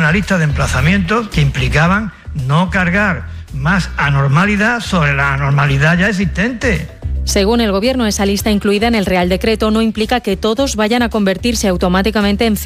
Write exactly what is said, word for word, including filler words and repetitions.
una lista de emplazamientos que implicaban no cargar más anormalidad sobre la anormalidad ya existente. Según el Gobierno, esa lista incluida en el Real Decreto no implica que todos vayan a convertirse automáticamente en